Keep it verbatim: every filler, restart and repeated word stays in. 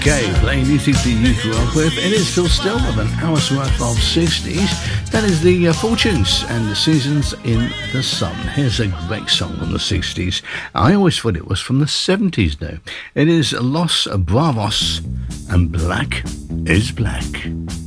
Okay, playing music that you grew up with. It is Phil Still with an hour's worth of sixties. That is the uh, Fortunes and the Seasons in the Sun. Here's a great song from the sixties. I always thought it was from the seventies though. It is Los Bravos and Black is Black.